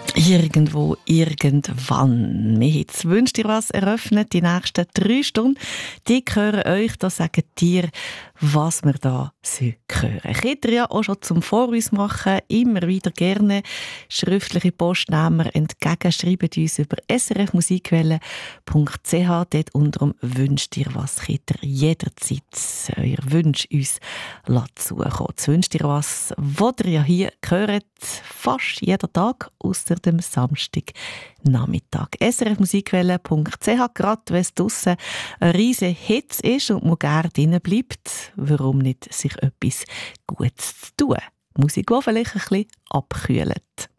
Irgendwo, irgendwann. Wir haben das «Wünsch dir was» eröffnet. Die nächsten 3 Stunden, die gehören euch. Da sagen dir, was wir da hören. Könnt ihr ja auch schon zum Voraus machen. Immer wieder gerne schriftliche Postnehmer entgegen. Schreibt uns über srfmusikwelle.ch. Dort unter dem «Wünsch dir was» könnt ihr jederzeit euer Wunsch uns zukommen. Das «Wünsch dir was», was ihr ja hier hört, fast jeden Tag, ausser dem Samstagnachmittag. srfmusikwelle.ch, gerade wenn es draussen ein riesen Hitze ist und man gerne drinnen bleibt, warum nicht sich etwas Gutes zu tun? Musik, die vielleicht ein bisschen abkühlt.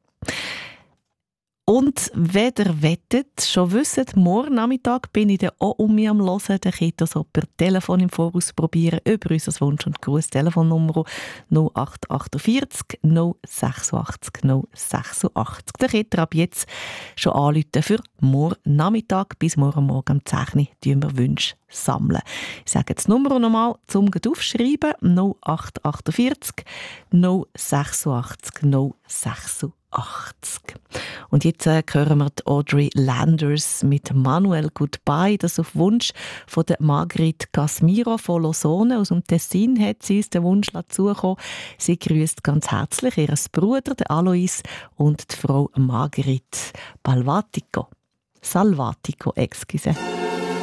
Und wenn ihr wettet, schon wisst, morgen Nachmittag bin ich dann auch um mich am Hören. Dann könnt ihr das auch per Telefon im Voraus probieren. Über unser Wunsch- und Gruß-Telefonnummer 0848 086 086. Da könnt ihr ab jetzt schon anrufen für morgen Nachmittag. Bis morgen am 10 Uhr sammeln wir Wünsche. Ich sage jetzt die Nummer nochmal zum Aufschreiben. 0848 086 086. Und jetzt hören wir die Audrey Landers mit «Manuel Goodbye». Das auf Wunsch von der Margrit Casmiro von Losone. Aus dem Tessin hat sie uns den Wunsch zugekommen. Sie grüßt ganz herzlich ihren Bruder, den Alois, und die Frau Margrit Salvatico, excuse.